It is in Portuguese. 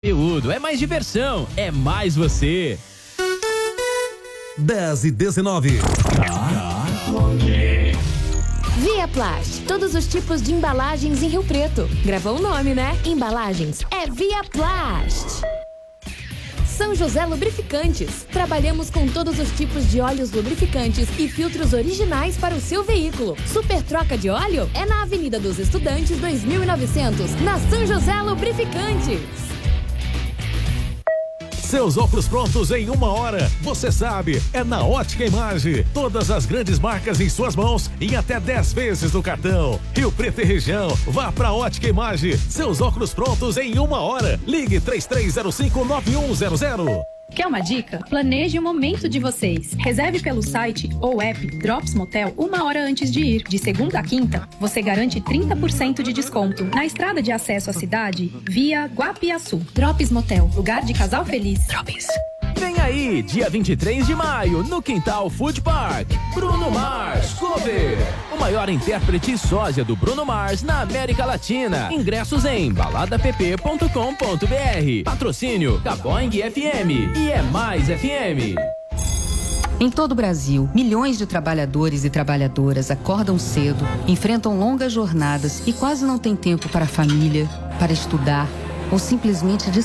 Conteúdo, é mais diversão, é mais você. 10h19. Viaplast, todos os tipos de embalagens em Rio Preto. Gravou o nome, né? Embalagens é Viaplast. São José Lubrificantes. Trabalhamos com todos os tipos de óleos lubrificantes e filtros originais para o seu veículo. Super troca de óleo é na Avenida dos Estudantes 2900, na São José Lubrificantes. Seus óculos prontos em 1 hora. Você sabe, é na Ótica Imagem. Todas as grandes marcas em suas mãos em até 10 vezes no cartão. Rio Preto e região, vá pra Ótica Imagem. Seus óculos prontos em 1 hora. Ligue 33059100. Quer uma dica? Planeje o momento de vocês. Reserve pelo site ou app Drops Motel 1 hora antes de ir. De segunda a quinta, você garante 30% de desconto. Na estrada de acesso à cidade, via Guapiaçu. Drops Motel, lugar de casal feliz. Drops. Vem aí, dia 23 de maio, no Quintal Food Park. Bruno Mars Cover. O maior intérprete e sósia do Bruno Mars na América Latina. Ingressos em baladapp.com.br. Patrocínio Caboing FM e É Mais FM. Em todo o Brasil, milhões de trabalhadores e trabalhadoras acordam cedo, enfrentam longas jornadas e quase não têm tempo para a família, para estudar ou simplesmente descansar.